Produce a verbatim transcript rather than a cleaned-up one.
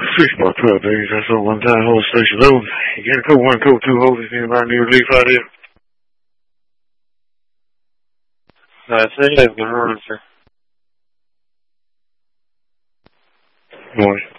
Six by twelve days. That's all one time hold station load. You got a code one, code two holders. Anybody need relief out here? That's it. Good morning, sir. Good morning.